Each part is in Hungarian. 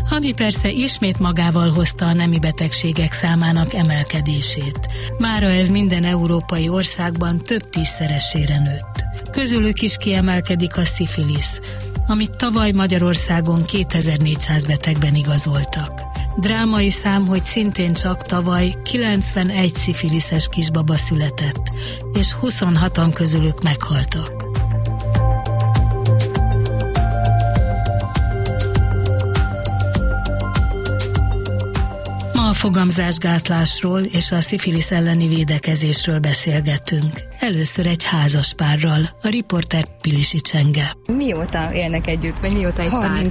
ami persze ismét magával hozta a nemi betegségek számának emelkedését. Mára ez minden európai országban több tízszeresére nőtt. Közülük is kiemelkedik a szifilisz, amit tavaly Magyarországon 2400 betegben igazoltak. Drámai szám, hogy szintén csak tavaly 91 szifiliszes kisbaba született, és 26-an közülük meghaltak. Ma a fogamzásgátlásról és a szifilisz elleni védekezésről beszélgetünk. Először egy házaspárral, a riporter Pilisi Csenge. Mióta élnek együtt, vagy mióta egy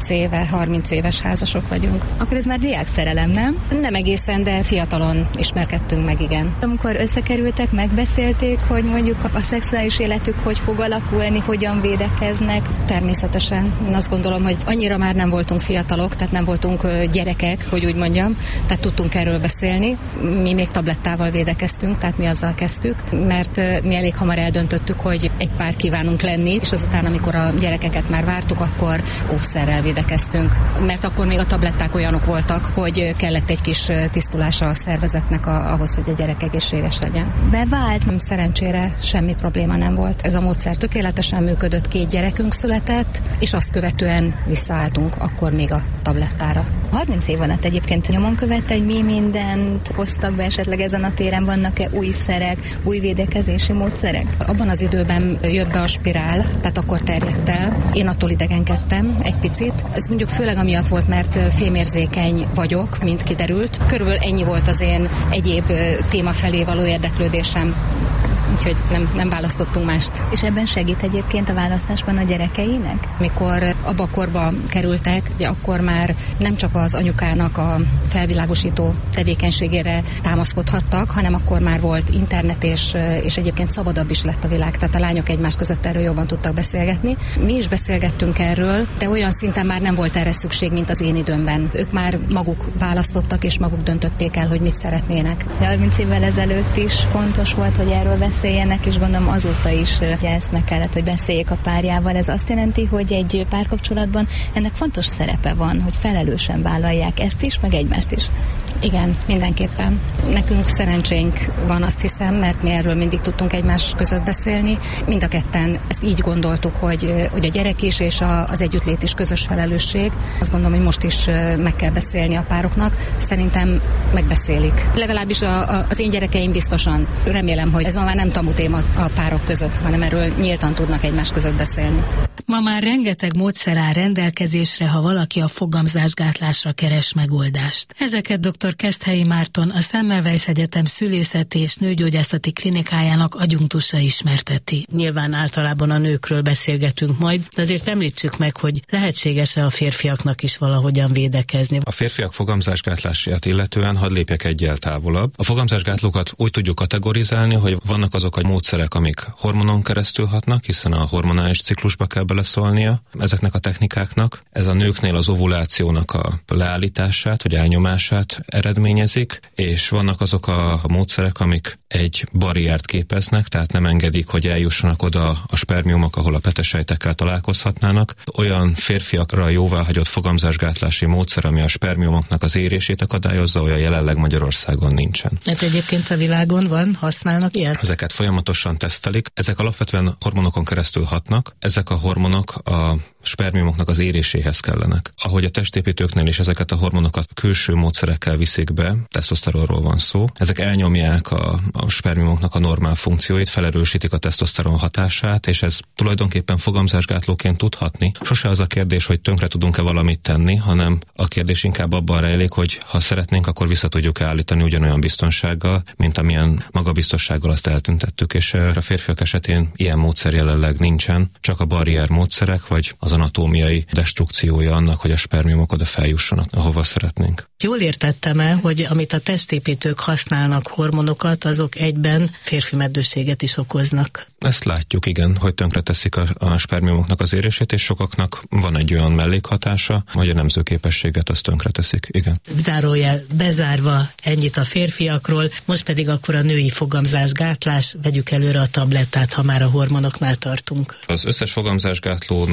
30 éves házasok vagyunk. Akkor ez már diákszerelem, nem? Nem egészen, de fiatalon ismerkedtünk meg, igen. Amikor összekerültek, megbeszélték, hogy mondjuk a szexuális életük hogy fog alakulni, hogyan védekeznek? Természetesen. Én azt gondolom, hogy annyira már nem voltunk fiatalok, tehát nem voltunk gyerekek, hogy úgy mondjam, tehát tudtunk erről beszélni. Mi még tablettával védekeztünk, tehát mi azzal kezdtük, mert mi elég hamar eldöntöttük, hogy egy pár kívánunk lenni, és azután, amikor a gyerekeket már vártuk, akkor óvszerrel védekeztünk. Mert akkor még a tabletták olyanok voltak, hogy kellett egy kis tisztulása a szervezetnek ahhoz, hogy a gyerek egészséges legyen. Bevált? Szerencsére semmi probléma nem volt. Ez a módszer tökéletesen működött, 2 gyerekünk született, és azt követően visszaálltunk akkor még a tablettára. 30 év alatt egyébként nyomon követte, hogy mi mindent hoztak be esetleg ezen a téren, vannak-e új szerek, új védekezési módszerek? Abban az időben jött be a spirál, tehát akkor terjedt el. Én attól idegenkedtem egy picit. Ez mondjuk főleg amiatt volt, mert fémérzékeny vagyok, mint kiderült. Körülbelül ennyi volt az én egyéb téma felé való érdeklődésem. Úgyhogy nem választottunk mást. És ebben segít egyébként a választásban a gyerekeinek? Mikor abba a korba kerültek, ugye akkor már nem csak az anyukának a felvilágosító tevékenységére támaszkodhattak, hanem akkor már volt internet, és egyébként szabadabb is lett a világ, tehát a lányok egymás között erről jobban tudtak beszélgetni. Mi is beszélgettünk erről, de olyan szinten már nem volt erre szükség, mint az én időmben. Ők már maguk választottak, és maguk döntötték el, hogy mit szeretnének. De 30 évvel ezelőtt is fontos volt, hogy erről beszéljenek, és gondolom azóta is ezt meg kellett, hogy beszéljék a párjával. Ez azt jelenti, hogy egy párkapcsolatban ennek fontos szerepe van, hogy felelősen vállalják ezt is, meg egymást is. Igen, mindenképpen. Nekünk szerencsénk van, azt hiszem, mert mi erről mindig tudtunk egymás között beszélni. Mind a ketten ezt így gondoltuk, hogy a gyerek is és az együttlét is közös felelősség. Azt gondolom, hogy most is meg kell beszélni a pároknak. Szerintem megbeszélik. Legalábbis az én gyerekeim biztosan. Remélem, hogy ez ma már nem tabu téma a párok között, hanem erről nyíltan tudnak egymás között beszélni. Ma már rengeteg módszer áll rendelkezésre, ha valaki a fogamzásgátlásra keres megoldást. Ezeket dr. Keszthelyi Márton, a Semmelweis Egyetem szülészeti és nőgyógyászati klinikájának adjunktusa ismerteti. Nyilván általában a nőkről beszélgetünk majd, de azért említsük meg, hogy lehetséges-e a férfiaknak is valahogyan védekezni. A férfiak fogamzásgátlását illetően hadd lépjek egyel távolabb. A fogamzásgátlókat úgy tudjuk kategorizálni, hogy vannak azok a módszerek, amik hormonon keresztül hatnak, hiszen a hormonális ciklusba kell beleszólnia ezeknek a technikáknak. Ez a nőknél az ovulációnak a leállítását, vagy elnyomását eredményezik, és vannak azok a módszerek, amik egy barriert képeznek, tehát nem engedik, hogy eljussanak oda a spermiumok, ahol a petesejtekkel találkozhatnának. Olyan férfiakra jóváhagyott fogamzásgátlási módszer, ami a spermiumoknak az érését akadályozza, olyan jelenleg Magyarországon nincsen. Hát egyébként a világon van, használnak ilyet? Ezeket folyamatosan tesztelik. Ezek alapvetően hormonokon keresztül hatnak. Ezek a hormonok a spermiumoknak az éréséhez kellenek. Ahogy a testépítőknél is ezeket a hormonokat külső módszerekkel viszik be, tesztoszteronról van szó, ezek elnyomják a spermiumoknak a normál funkcióit, felerősítik a tesztoszteron hatását, és ez tulajdonképpen fogamzásgátlóként tudhatni. Sose az a kérdés, hogy tönkre tudunk-e valamit tenni, hanem a kérdés inkább abban rejlik, hogy ha szeretnénk, akkor vissza tudjuk állítani ugyanolyan biztonsággal, mint amilyen magabiztossággal azt eltüntettük, és a férfiak esetén ilyen módszer jelenleg nincsen, csak a barrier módszerek, vagy az anatómiai destrukciója annak, hogy a spermiumok oda feljussanak, ahova szeretnénk. Jól értettem-e, hogy amit a testépítők használnak hormonokat, azok egyben férfi meddőséget is okoznak? Ezt látjuk, igen, hogy tönkreteszik a spermiumoknak az érését, és sokaknak van egy olyan mellékhatása, hogy a nemzőképességet azt tönkreteszik, igen. Zárójel bezárva, ennyit a férfiakról, most pedig akkor a női fogamzásgátlás, vegyük előre a tablettát, ha már a hormonoknál tartunk. Az összes fogamzásgátlónak a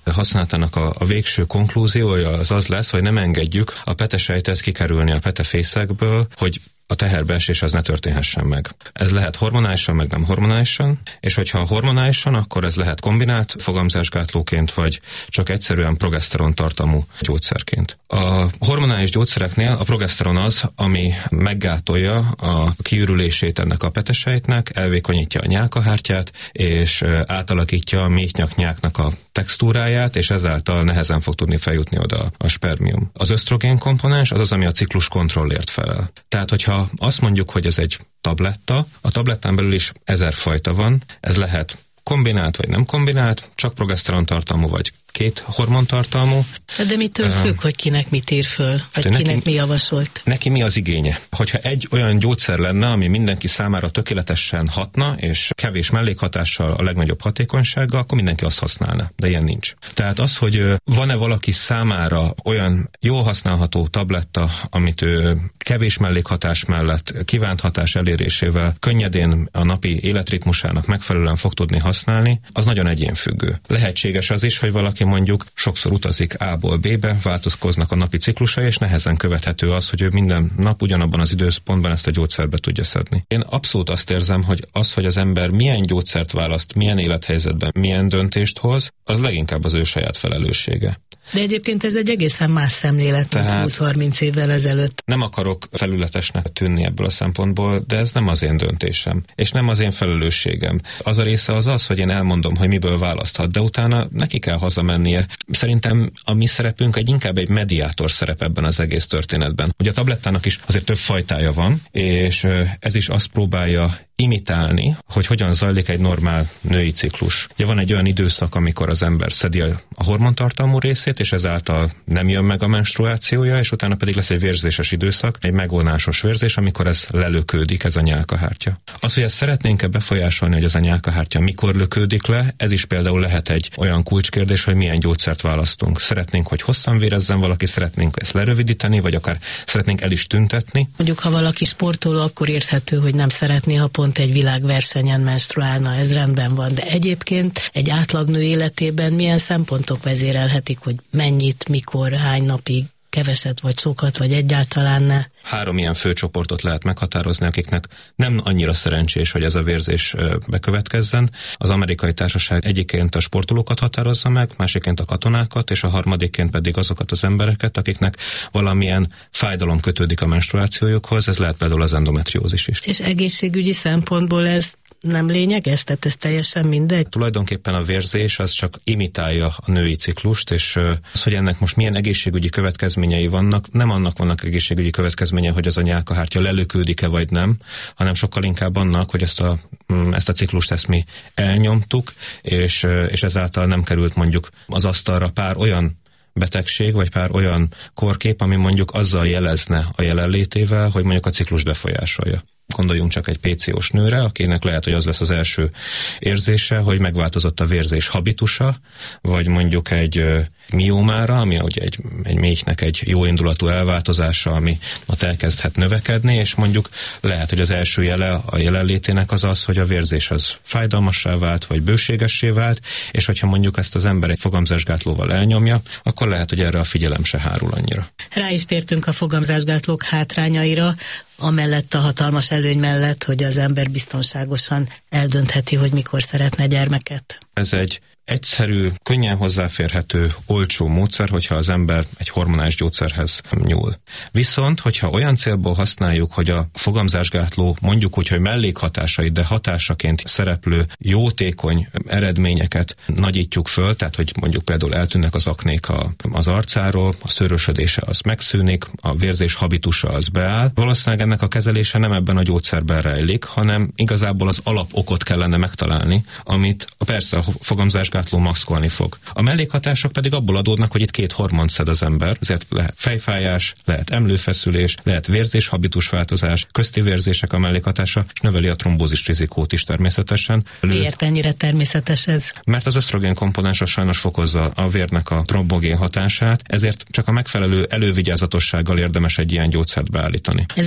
használatának a végső konklúziója az lesz, hogy nem engedjük a petesejtet kikerülni a petefészekből, hogy a teherbeesés az ne történhessen meg. Ez lehet hormonálisan, meg nem hormonálisan, és hogyha hormonálisan, akkor ez lehet kombinált fogamzásgátlóként, vagy csak egyszerűen progeszteron tartalmú gyógyszerként. A hormonális gyógyszereknél a progeszteron az, ami meggátolja a kiürülését ennek a petesejtnek, elvékonyítja a nyálkahártyát, és átalakítja a méhnyaknyáknak a textúráját, és ezáltal nehezen fog tudni feljutni oda a spermium. Az ösztrogén komponens az az, ami a ciklus kontrollért felel. Tehát, hogyha azt mondjuk, hogy ez egy tabletta, a tablettán belül is 1000 fajta van, ez lehet kombinált vagy nem kombinált, csak progeszteron tartalmú vagy 2 hormontartalmú. De mitől függ, hogy kinek mit ír föl, vagy kinek mi javasolt? Neki mi az igénye? Hogyha egy olyan gyógyszer lenne, ami mindenki számára tökéletesen hatna, és kevés mellékhatással, a legnagyobb hatékonysággal, akkor mindenki azt használna. De ilyen nincs. Tehát az, hogy van-e valaki számára olyan jól használható tabletta, amit ő kevés mellékhatás mellett kívánt hatás elérésével könnyedén a napi életritmusának megfelelően fog tudni használni, az nagyon egyénfüggő. Lehetséges az is, hogy valaki mondjuk sokszor utazik A-ból B-be, változkoznak a napi ciklusai, és nehezen követhető az, hogy ő minden nap ugyanabban az időpontban ezt a gyógyszert be tudja szedni. Én abszolút azt érzem, hogy az, hogy az ember milyen gyógyszert választ, milyen élethelyzetben, milyen döntést hoz, az leginkább az ő saját felelőssége. De egyébként ez egy egészen más szemlélet, mint 20-30 évvel ezelőtt. Nem akarok felületesnek tűnni ebből a szempontból, de ez nem az én döntésem, és nem az én felelősségem. Az a része az, hogy én elmondom, hogy miből választhat, de utána neki kell hazamennie. Szerintem a mi szerepünk inkább egy mediátor szerep ebben az egész történetben. Ugye a tablettának is azért több fajtája van, és ez is azt próbálja imitálni, hogy hogyan zajlik egy normál női ciklus. Ugye van egy olyan időszak, amikor az ember szedi a hormontartalmú részét, és ezáltal nem jön meg a menstruációja, és utána pedig lesz egy vérzéses időszak, egy megvonásos vérzés, amikor ez lelökődik, ez a nyálkahártya. Az, hogy ezt szeretnénk-e befolyásolni, hogy ez a nyálkahártya mikor lökődik le, ez is például lehet egy olyan kulcskérdés, hogy milyen gyógyszert választunk. Szeretnénk, hogy hosszan vérezzen valaki, szeretnénk ezt lerövidíteni, vagy akár szeretnénk el is tüntetni. Mondjuk, ha valaki sportoló, akkor érthető, hogy nem szeretné, ha pont egy világversenyen menstruálna, ez rendben van, de egyébként egy átlagnő életében milyen szempontok vezérelhetik, hogy mennyit, mikor, hány napig, keveset, vagy sokat, vagy egyáltalán ne? 3 ilyen főcsoportot lehet meghatározni, akiknek nem annyira szerencsés, hogy ez a vérzés bekövetkezzen. Az amerikai társaság egyiként a sportolókat határozza meg, másiként a katonákat, és a harmadikként pedig azokat az embereket, akiknek valamilyen fájdalom kötődik a menstruációjukhoz, ez lehet például az endometriózis is. És egészségügyi szempontból ez nem lényeges? Tehát ez teljesen mindegy? Tulajdonképpen a vérzés az csak imitálja a női ciklust, és az, hogy ennek most milyen egészségügyi következményei vannak, nem annak vannak egészségügyi következménye, hogy az a nyálkahártya lelökődik-e vagy nem, hanem sokkal inkább annak, hogy ezt a ciklust mi elnyomtuk, és ezáltal nem került mondjuk az asztalra pár olyan betegség, vagy pár olyan korkép, ami mondjuk azzal jelezne a jelenlétével, hogy mondjuk a ciklus befolyásolja. Gondoljunk csak egy PCO-s nőre, akinek lehet, hogy az lesz az első érzése, hogy megváltozott a vérzés habitusa, vagy mondjuk egy miómára, ami ugye egy méhnek egy jóindulatú elváltozása, ami ott elkezdhet növekedni, és mondjuk lehet, hogy az első jele a jelenlétének az, hogy a vérzés az fájdalmassá vált, vagy bőségessé vált, és hogyha mondjuk ezt az ember egy fogamzásgátlóval elnyomja, akkor lehet, hogy erre a figyelem se hárul annyira. Rá is tértünk a fogamzásgátlók hátrányaira, amellett a hatalmas előny mellett, hogy az ember biztonságosan eldöntheti, hogy mikor szeretne gyermeket. Ez egy egyszerű, könnyen hozzáférhető, olcsó módszer, hogyha az ember egy hormonális gyógyszerhez nyúl. Viszont, hogyha olyan célból használjuk, hogy a fogamzásgátló mondjuk úgy, hogy mellékhatásait, de hatásaként szereplő jótékony eredményeket nagyítjuk föl, tehát hogy mondjuk például eltűnnek az aknék az arcáról, a szőrösödése az megszűnik, a vérzés habitusa az beáll. Valószínűleg ennek a kezelése nem ebben a gyógyszerben rejlik, hanem igazából az alapokot kellene megtalálni, amit persze a fogamzásgátló maszkolni fog. A mellékhatások pedig abból adódnak, hogy itt 2 hormont szed az ember, ezért lehet fejfájás, lehet emlőfeszülés, lehet vérzés-habitusváltozás, közti vérzések a mellékhatása, és növeli a trombózis rizikót is természetesen. Miért ennyire természetes ez? Mert az ösztrogén komponens sajnos fokozza a vérnek a trombogén hatását, ezért csak a megfelelő elővigyázatossággal érdemes egy ilyen gyógyszert beállítani. Ezért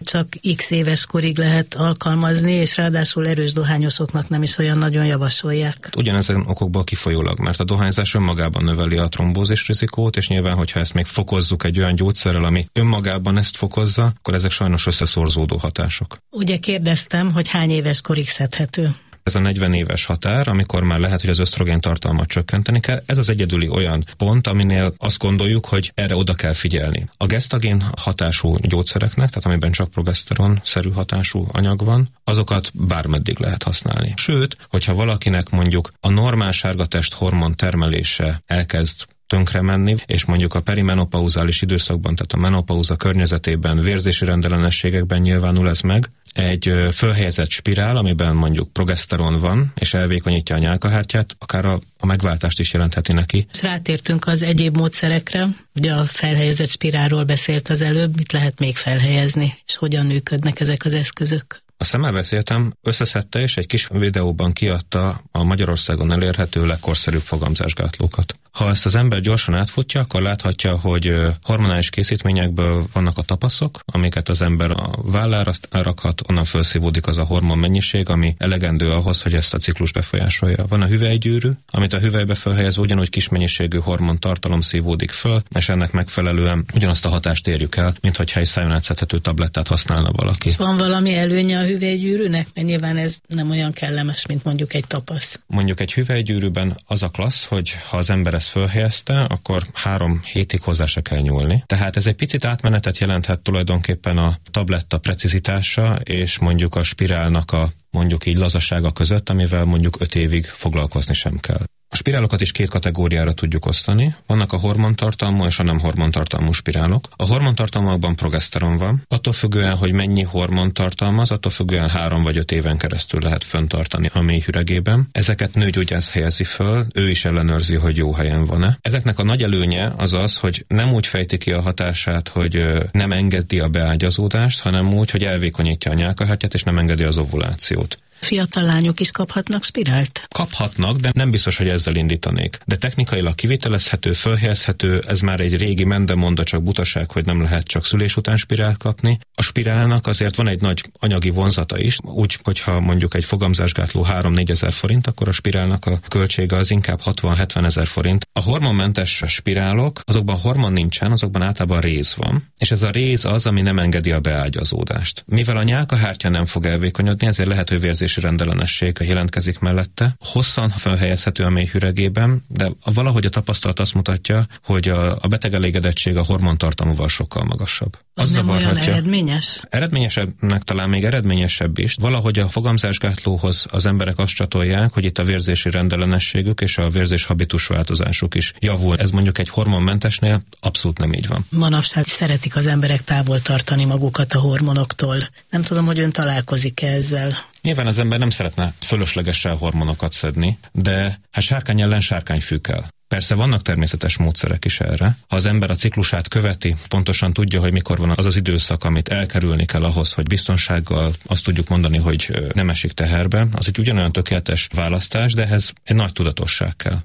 csak x éves korig lehet alkalmazni, és ráadásul erős dohányosoknak nem is olyan nagyon javasolják. Ugyanezen okokból kifolyólag, mert a dohányzás önmagában növeli a trombózis rizikót, és nyilván, hogyha ezt még fokozzuk egy olyan gyógyszerrel, ami önmagában ezt fokozza, akkor ezek sajnos összeszorzódó hatások. Ugye kérdeztem, hogy hány éves korig szedhető? Ez a 40 éves határ, amikor már lehet, hogy az ösztrogén tartalmat csökkenteni kell. Ez az egyedüli olyan pont, aminél azt gondoljuk, hogy erre oda kell figyelni. A gesztagén hatású gyógyszereknek, tehát amiben csak progeszteron-szerű hatású anyag van, azokat bármeddig lehet használni. Sőt, hogyha valakinek mondjuk a normál sárgatest hormon termelése elkezd tönkre menni, és mondjuk a perimenopauzális időszakban, tehát a menopauza környezetében, vérzési rendellenességekben nyilvánul ez meg, egy fölhelyezett spirál, amiben mondjuk progeszteron van, és elvékonyítja a nyálkahártyát, akár a megváltást is jelentheti neki. Rátértünk az egyéb módszerekre, ugye a felhelyezett spirálról beszélt az előbb, mit lehet még felhelyezni, és hogyan működnek ezek az eszközök? A szemmel beszéltem, összeszedte és egy kis videóban kiadta a Magyarországon elérhető legkorszerűbb fogamzásgátlókat. Ha ezt az ember gyorsan átfutja, akkor láthatja, hogy hormonális készítményekből vannak a tapaszok, amiket az ember a vállára rakhat, onnan felszívódik az a hormon mennyiség, ami elegendő ahhoz, hogy ezt a ciklus befolyásolja. Van a hüvelygyűrű, amit a hüvelybe felhelyezve ugyanúgy kis mennyiségű hormon tartalom szívódik föl, és ennek megfelelően ugyanazt a hatást érjük el, mint hogyha egy szájon átszedhető tablettát használna valaki. És van valami előnye a hüvelygyűrűnek? Mert nyilván ez nem olyan kellemes, mint mondjuk egy tapasz. Mondjuk egy hüvelygyűrűben az a klassz, hogy ha az ember ezt fölhelyezte, akkor 3 hétig hozzá se kell nyúlni. Tehát ez egy picit átmenetet jelenthet tulajdonképpen a tabletta precizitása és mondjuk a spirálnak a mondjuk így lazasága között, amivel mondjuk 5 évig foglalkozni sem kell. A spirálokat is 2 kategóriára tudjuk osztani. Vannak a hormontartalmú és a nem hormontartalmú spirálok. A hormontartalmakban progeszteron van. Attól függően, hogy mennyi hormon tartalmaz, attól függően 3 vagy 5 éven keresztül lehet fenntartani a mély hüregében. Ezeket nőgyógyász helyezi föl, ő is ellenőrzi, hogy jó helyen van-e. Ezeknek a nagy előnye az az, hogy nem úgy fejti ki a hatását, hogy nem engedi a beágyazódást, hanem úgy, hogy elvékonyítja a nyálkahártyát és nem engedi az ovulációt. Fiatal lányok is kaphatnak spirált? Kaphatnak, de nem biztos, hogy ezzel indítanék. De technikailag kivitelezhető, fölhelyezhető, ez már egy régi mendemonda, csak butaság, hogy nem lehet csak szülés után spirált kapni. A spirálnak azért van egy nagy anyagi vonzata is, úgy, hogyha mondjuk egy fogamzásgátló 3-4 ezer forint, akkor a spirálnak a költsége az inkább 60-70 ezer forint. A hormonmentes spirálok, azokban hormon nincsen, azokban általában réz van, és ez a réz az, ami nem engedi a beágyazódást. Mivel a nyálkahártya nem fog elvékonyodni, ezért lehet, hogy vérzési rendellenesség jelentkezik mellette. Hosszan felhelyezhető a mély hüregében, de valahogy a tapasztalat azt mutatja, hogy a beteg elégedettség a hormontartalmúval sokkal magasabb. Az nem olyan eredményes? Eredményesebbnek talán még eredményesebb is. Valahogy a fogamzásgátlóhoz az emberek azt csatolják, hogy itt a vérzési rendellenességük és a vérzés habitus változásuk is javul. Ez mondjuk egy hormonmentesnél abszolút nem így van. Manapság szeretik az emberek távol tartani magukat a hormonoktól. Nem tudom, hogy ön találkozik ezzel. Nyilván az ember nem szeretne fölöslegesen hormonokat szedni, de hát sárkány ellen sárkányfű kell. Persze vannak természetes módszerek is erre. Ha az ember a ciklusát követi, pontosan tudja, hogy mikor van az az időszak, amit elkerülni kell ahhoz, hogy biztonsággal azt tudjuk mondani, hogy nem esik teherbe, az egy ugyanolyan tökéletes választás, de ehhez egy nagy tudatosság kell.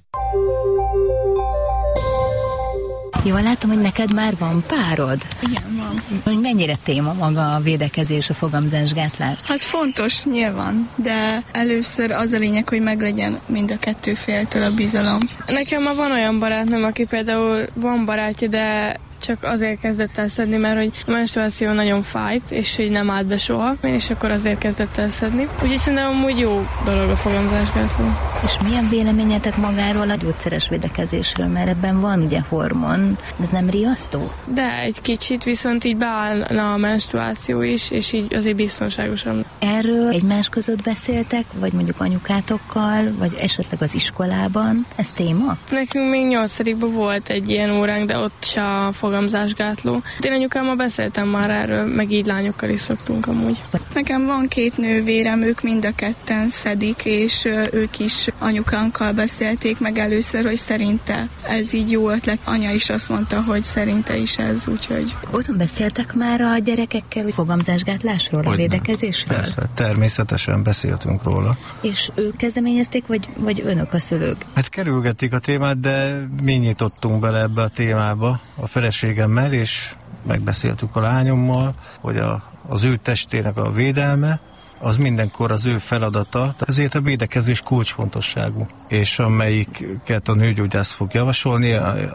Jól látom, hogy neked már van párod? Igen, van. Hogy mennyire téma maga a védekezés, a fogamzásgátlás? Hát fontos, nyilván, de először az a lényeg, hogy meglegyen mind a 2 féltől a bizalom. Nekem már van olyan barátnőm, aki például van barátja, de csak azért kezdett el szedni, mert hogy a menstruáció nagyon fájt, és így nem állt be soha, és akkor azért kezdett el szedni. Úgyhogy szerintem amúgy jó dolog a fogamzásgátló. És milyen véleményetek magáról a gyógyszeres védekezésről, mert ebben van ugye hormon, de ez nem riasztó? De egy kicsit, viszont így beállna a menstruáció is, és így azért biztonságosan. Erről egymás között beszéltek, vagy mondjuk anyukátokkal, vagy esetleg az iskolában? Ez téma? Nekünk még 8-ban volt egy ilyen óránk, de ott se a fogamzásgátló. Én anyukámmal beszéltem már erről, meg így lányokkal is szoktunk amúgy. Nekem van 2 nővérem, ők mind a 2 szedik, és ők is anyukánkkal beszélték meg először, hogy szerinte ez így jó ötlet. Anya is azt mondta, hogy szerinte is ez, úgyhogy... Otthon beszéltek már a gyerekekkel a a védekezésről? Persze, természetesen beszéltünk róla. És ők kezdeményezték, vagy önök a szülők? Hát kerülgették a témát, de mi nyitottunk bele ebbe a témába a feleségemmel, és megbeszéltük a lányommal, hogy az ő testének a védelme, az mindenkor az ő feladata, ezért a védekezés kulcsfontosságú, és amelyiket a nőgyógyász fog javasolni,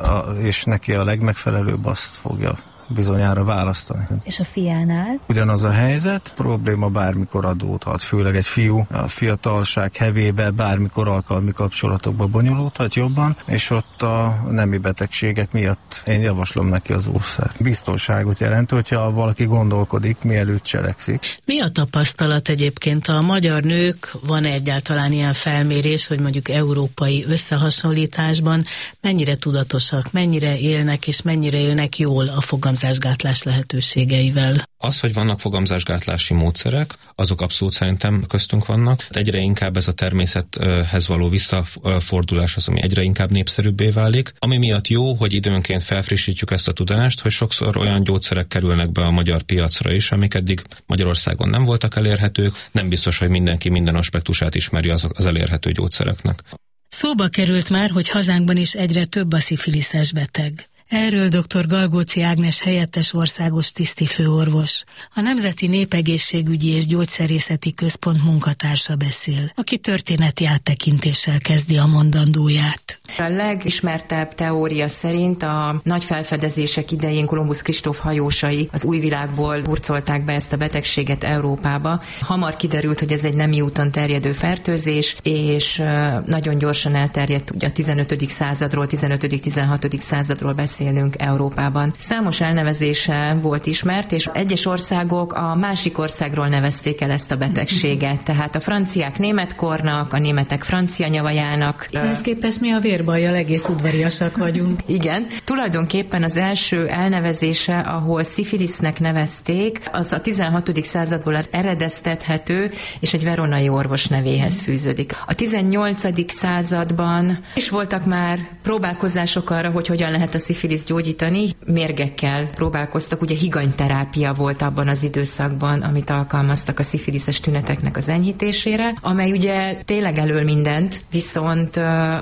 és neki a legmegfelelőbb, azt fogja bizonyára választani. És a fiánál? Ugyanaz a helyzet, probléma bármikor adódhat, főleg egy fiú a fiatalság hevébe bármikor alkalmi kapcsolatokba bonyolódhat jobban, és ott a nemi betegségek miatt én javaslom neki az óvszert. Biztonságot jelent, hogyha valaki gondolkodik, mielőtt cselekszik. Mi a tapasztalat egyébként? A magyar nők, van egyáltalán ilyen felmérés, hogy mondjuk európai összehasonlításban mennyire tudatosak, mennyire élnek és mennyire élnek jól a fogamzásgátlás lehetőségeivel? Az, hogy vannak fogamzásgátlási módszerek, azok abszolút szerintem köztünk vannak. Egyre inkább ez a természethez való visszafordulás az, ami egyre inkább népszerűbbé válik. Ami miatt jó, hogy időnként felfrissítjük ezt a tudást, hogy sokszor olyan gyógyszerek kerülnek be a magyar piacra is, amik eddig Magyarországon nem voltak elérhetők. Nem biztos, hogy mindenki minden aspektusát ismeri az elérhető gyógyszereknek. Szóba került már, hogy hazánkban is egyre több a szifiliszes beteg. Erről dr. Galgóci Ágnes helyettes országos tisztifőorvos, a Nemzeti Népegészségügyi és Gyógyszerészeti Központ munkatársa beszél, aki történeti áttekintéssel kezdi a mondandóját. A legismertebb teória szerint a nagy felfedezések idején Kolumbusz Kristóf hajósai az új világból hurcolták be ezt a betegséget Európába. Hamar kiderült, hogy ez egy nemi úton terjedő fertőzés, és nagyon gyorsan elterjedt, ugye a 15. századról, 15.-16. századról beszélünk Európában. Számos elnevezése volt ismert, és egyes országok a másik országról nevezték el ezt a betegséget. Tehát a franciák németkornak, a németek francia nyavajának. Ehhez képest mi a vérbajjal egész udvariasak vagyunk. Igen. Tulajdonképpen az első elnevezése, ahol szifilisznek nevezték, az a 16. századból eredeztethető, és egy veronai orvos nevéhez fűződik. A 18. században is voltak már próbálkozások arra, hogy hogyan lehet a szifilisz gyógyítani. Mérgekkel próbálkoztak, ugye higanyterápia volt abban az időszakban, amit alkalmaztak a szifiliszes tüneteknek az enyhítésére, amely ugye tényleg elöl mindent, viszont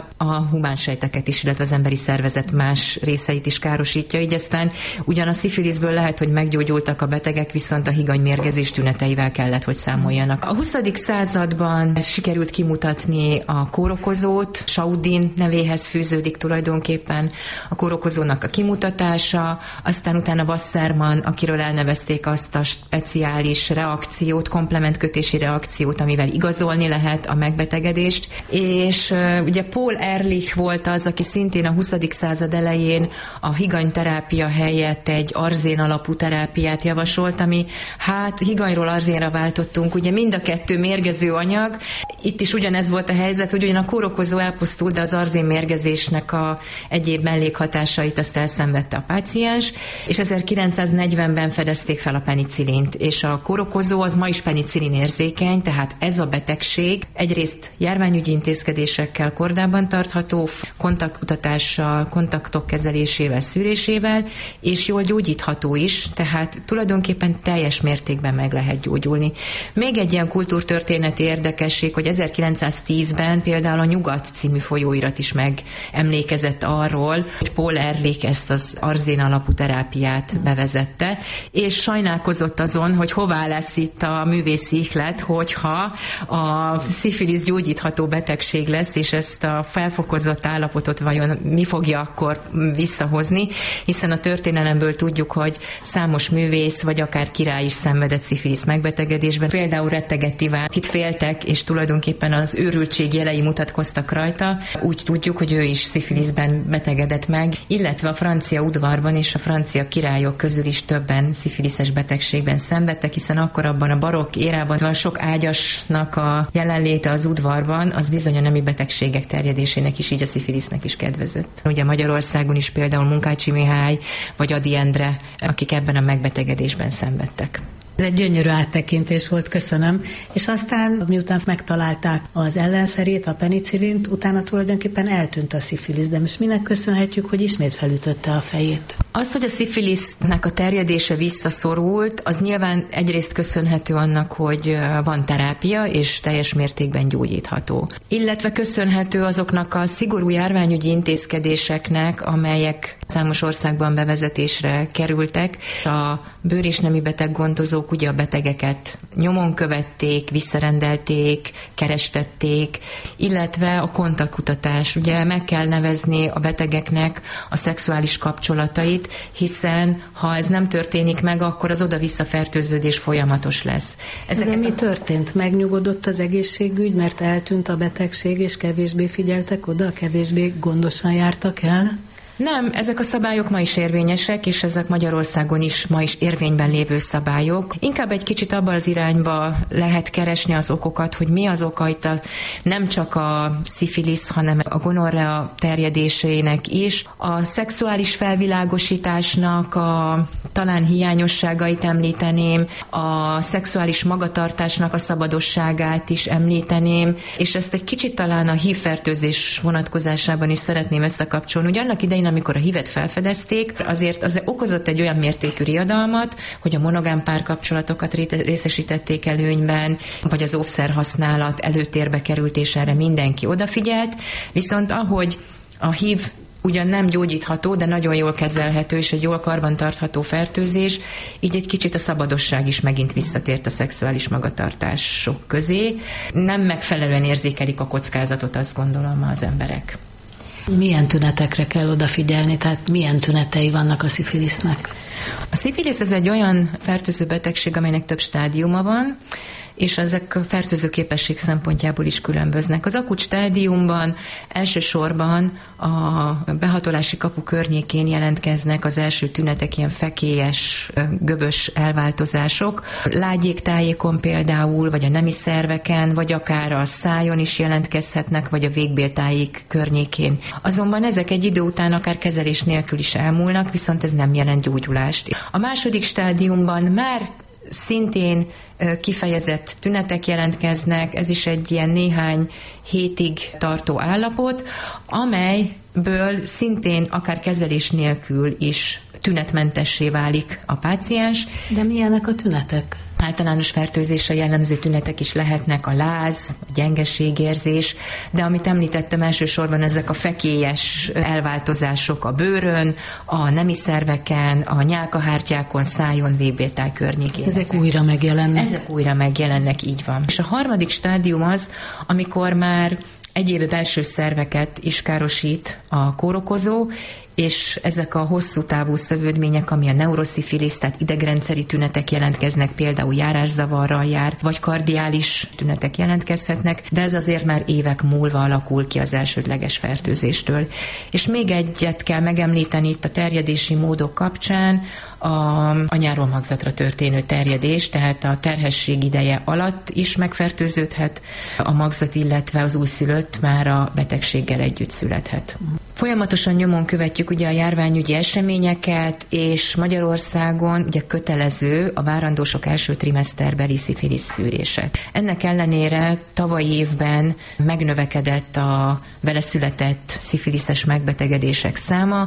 a humánsejteket is, illetve az emberi szervezet más részeit is károsítja, így aztán ugyan a szifiliszből lehet, hogy meggyógyultak a betegek, viszont a higanymérgezés tüneteivel kellett, hogy számoljanak. A 20. században sikerült kimutatni a kórokozót, Saudin nevéhez fűződik tulajdonképpen a kórokozónak a kimutatása, aztán utána Wassermann, akiről elnevezték azt a speciális reakciót, komplementkötési reakciót, amivel igazolni lehet a megbetegedést, és ugye Paul Ehrlich volt az, aki szintén a 20. század elején a higanyterápia helyett egy arzén alapú terápiát javasolt, ami higanyról arzénra váltottunk, ugye mind a kettő mérgező anyag. Itt is ugyanez volt a helyzet, hogy ugyan a kórokozó elpusztult, de az arzén mérgezésnek a egyéb mellékhatásait azt elszenvedte a páciens, és 1940-ben fedezték fel a penicillint, és a kórokozó az ma is penicillin érzékeny, tehát ez a betegség egyrészt járványügyi intézkedésekkel kordában tartható, kontaktkutatással, kontaktok kezelésével, szűrésével, és jól gyógyítható is, tehát tulajdonképpen teljes mértékben meg lehet gyógyulni. Még egy ilyen kultúrtörténeti érdekesség, hogy 1910-ben például a Nyugat című folyóirat is megemlékezett arról, hogy Paul Ehrlich ezt az arzén alapú terápiát bevezette, és sajnálkozott azon, hogy hová lesz itt a művészi ihlet, hogyha a szifilisz gyógyítható betegség lesz, és ezt a felfokozott állapotot vajon mi fogja akkor visszahozni, hiszen a történelemből tudjuk, hogy számos művész, vagy akár király is szenvedett szifilisz megbetegedésben. Például Rettegett Iván, akit féltek, és tulajdonképpen az őrültség jelei mutatkoztak rajta, úgy tudjuk, hogy ő is szifiliszben betegedett meg, illetve a francia udvarban és a francia királyok közül is többen szifiliszes betegségben szenvedtek, hiszen akkor abban a barokk érában van sok ágyasnak a jelenléte az udvarban, az bizony a nemi betegségek terjedésének is, így a szifilisznek is kedvezett. Ugye Magyarországon is például Munkácsi Mihály vagy Ady Endre, akik ebben a megbetegedésben szenvedtek. Ez egy gyönyörű áttekintés volt, köszönöm. És aztán, miután megtalálták az ellenszerét, a penicillint, utána tulajdonképpen eltűnt a szifilisz, de most minek köszönhetjük, hogy ismét felütötte a fejét? Az, hogy a szifilisznek a terjedése visszaszorult, az nyilván egyrészt köszönhető annak, hogy van terápia, és teljes mértékben gyógyítható. Illetve köszönhető azoknak a szigorú járványügyi intézkedéseknek, amelyek Számos országban bevezetésre kerültek. A bőr- és nemi beteg gondozók ugye a betegeket nyomon követték, visszarendelték, kerestették, illetve a kontaktkutatás. Ugye meg kell nevezni a betegeknek a szexuális kapcsolatait, hiszen ha ez nem történik meg, akkor az oda-vissza fertőződés folyamatos lesz. De mi történt? Megnyugodott az egészségügy, mert eltűnt a betegség, és kevésbé figyeltek oda, kevésbé gondosan jártak el? Nem, ezek a szabályok ma is érvényesek, és ezek Magyarországon is ma is érvényben lévő szabályok. Inkább egy kicsit abban az irányba lehet keresni az okokat, hogy mi az oka itt nem csak a szifilisz, hanem a gonorrea terjedésének is. A szexuális felvilágosításnak a talán hiányosságait említeném, a szexuális magatartásnak a szabadosságát is említeném, és ezt egy kicsit talán a HIV-fertőzés vonatkozásában is szeretném összekapcsolni. Ugye annak idején, amikor a HIV-et felfedezték, azért az okozott egy olyan mértékű riadalmat, hogy a monogám párkapcsolatokat részesítették előnyben, vagy az óvszerhasználat előtérbe került, és erre mindenki odafigyelt. Viszont ahogy a HIV ugyan nem gyógyítható, de nagyon jól kezelhető, és egy jól karbantartható fertőzés, így egy kicsit a szabadosság is megint visszatért a szexuális magatartások közé. Nem megfelelően érzékelik a kockázatot, azt gondolom, az emberek. Milyen tünetekre kell odafigyelni, tehát milyen tünetei vannak a szifilisznek? A szifilisz ez egy olyan fertőző betegség, amelynek több stádiuma van, és ezek a fertőző képesség szempontjából is különböznek. Az akut stádiumban elsősorban a behatolási kapu környékén jelentkeznek az első tünetek, ilyen fekélyes, göbös elváltozások. Lágyéktájékon például, vagy a nemi szerveken, vagy akár a szájon is jelentkezhetnek, vagy a végbéltájék környékén. Azonban ezek egy idő után akár kezelés nélkül is elmúlnak, viszont ez nem jelent gyógyulást. A második stádiumban már szintén kifejezett tünetek jelentkeznek, ez is egy ilyen néhány hétig tartó állapot, amelyből szintén akár kezelés nélkül is tünetmentessé válik a páciens. De milyenek a tünetek? Általános fertőzésre jellemző tünetek is lehetnek, a láz, a gyengeségérzés, de amit említettem, elsősorban ezek a fekélyes elváltozások a bőrön, a nemi szerveken, a nyálkahártyákon, szájon, végbéltáj környékén. Ezek újra megjelennek? Ezek újra megjelennek, így van. És a harmadik stádium az, amikor már egyéb belső szerveket is károsít a kórokozó, és ezek a hosszú távú szövődmények, ami a neuroszifilisz, tehát idegrendszeri tünetek jelentkeznek, például járászavarral jár, vagy kardiális tünetek jelentkezhetnek, de ez azért már évek múlva alakul ki az elsődleges fertőzéstől. És még egyet kell megemlíteni itt a terjedési módok kapcsán, a nyáról magzatra történő terjedés, tehát a terhesség ideje alatt is megfertőződhet a magzat, illetve az újszülött már a betegséggel együtt születhet. Folyamatosan nyomon követjük ugye a járványügyi eseményeket, és Magyarországon ugye kötelező a várandósok első trimeszterbeli szifilisz szűrése. Ennek ellenére tavaly évben megnövekedett a vele született szifiliszes megbetegedések száma,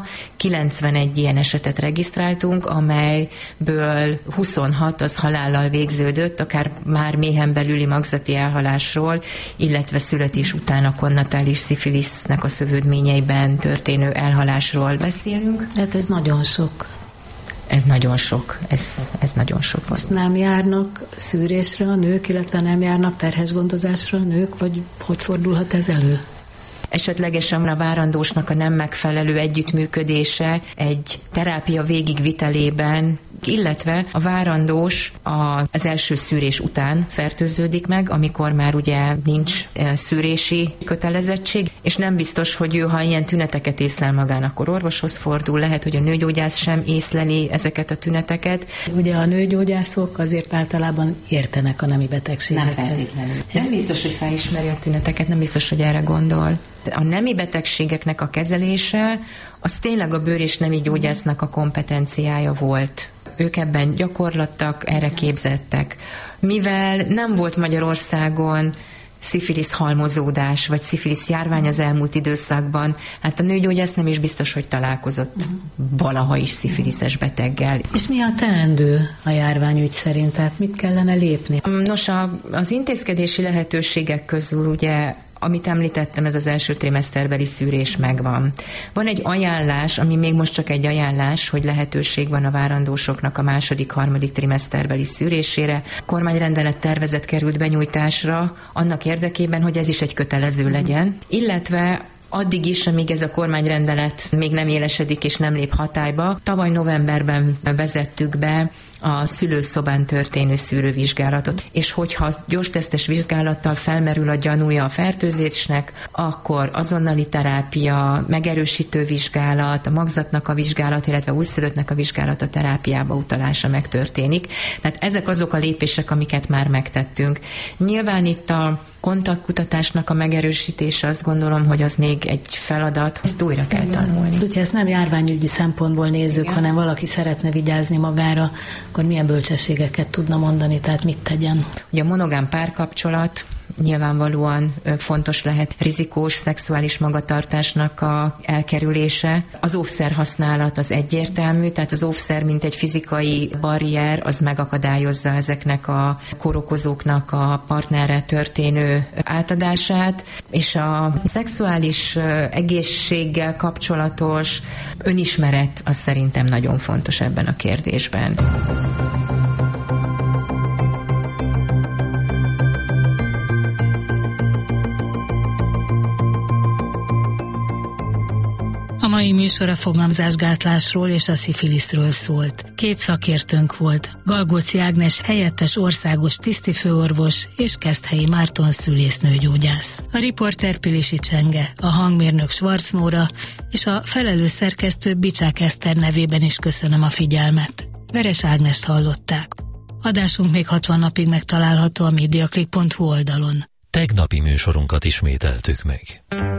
91 ilyen esetet regisztráltunk, amelyből 26 az halállal végződött, akár már méhen belüli magzati elhalásról, illetve születés után a konnatális szifilisznek a szövődményeiben történő elhalásról beszélünk. Hát ez nagyon sok. Ez nagyon sok. Ez nagyon sok. Most nem járnak szűrésre a nők, illetve nem járnak terhesgondozásra a nők, vagy hogy fordulhat ez elő? Esetlegesen a várandósnak a nem megfelelő együttműködése egy terápia végigvitelében, illetve a várandós az első szűrés után fertőződik meg, amikor már ugye nincs szűrési kötelezettség, és nem biztos, hogy ő, ha ilyen tüneteket észlel magán, akkor orvoshoz fordul, lehet, hogy a nőgyógyász sem észleli ezeket a tüneteket. Ugye a nőgyógyászok azért általában értenek a nemi betegségekhez. Nem biztos, hogy felismeri a tüneteket, nem biztos, hogy erre gondol. A nemi betegségeknek a kezelése, az tényleg a bőr- és nemi gyógyásznak a kompetenciája volt. Ők ebben gyakorlattak, erre képzettek. Mivel nem volt Magyarországon szifilisz halmozódás, vagy szifilisz járvány az elmúlt időszakban, hát a nőgyógyász nem is biztos, hogy találkozott valaha is szifiliszes beteggel. És mi a teendő a járványügy szerint? Tehát mit kellene lépni? Nos, az intézkedési lehetőségek közül ugye Amit említettem, ez az első trimeszterbeli szűrés megvan. Van egy ajánlás, ami még most csak egy ajánlás, hogy lehetőség van a várandósoknak a második, harmadik trimeszterbeli szűrésére. Kormányrendelet tervezet került benyújtásra annak érdekében, hogy ez is egy kötelező legyen, illetve addig is, amíg ez a kormányrendelet még nem élesedik és nem lép hatályba. Tavaly novemberben vezettük be a szülőszobán történő szűrővizsgálatot, és hogyha gyors-tesztes vizsgálattal felmerül a gyanúja a fertőzésnek, akkor azonnali terápia, megerősítő vizsgálat, a magzatnak a vizsgálat, illetve újszülöttnek a vizsgálat, a terápiába utalása megtörténik. Tehát ezek azok a lépések, amiket már megtettünk. Nyilván itt a kontaktkutatásnak a megerősítése, azt gondolom, hogy az még egy feladat, ezt újra kell tanulni. Hogyha ezt nem járványügyi szempontból nézzük, igen, hanem valaki szeretne vigyázni magára, akkor milyen bölcsességeket tudna mondani, tehát mit tegyen? Ugye a monogám párkapcsolat nyilvánvalóan fontos lehet, rizikós szexuális magatartásnak a elkerülése. Az óvszer használat az egyértelmű, tehát az óvszer, mint egy fizikai barrier, az megakadályozza ezeknek a kórokozóknak a partnerre történő átadását, és a szexuális egészséggel kapcsolatos önismeret az szerintem nagyon fontos ebben a kérdésben. A mai műsor a fogamzásgátlásról és a szifiliszről szólt. 2 szakértőnk volt, Galgóci Ágnes helyettes országos tisztifőorvos és Keszthelyi Márton szülésznőgyógyász. A riporter Pilisi Csenge, a hangmérnök Schwarz Nóra és a felelős szerkesztő Bicsák Eszter nevében is köszönöm a figyelmet. Veres Ágnest hallották. Adásunk még 60 napig megtalálható a mediaclick.hu oldalon. Tegnapi műsorunkat ismételtük meg.